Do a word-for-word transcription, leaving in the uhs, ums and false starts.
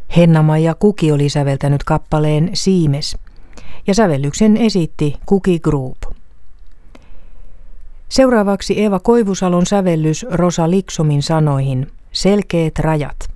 Henna-Maija Kuki oli säveltänyt kappaleen Siimes ja sävellyksen esitti Kuki Group. Seuraavaksi Eeva Koivusalon sävellys Rosa Liksomin sanoihin Selkeät rajat.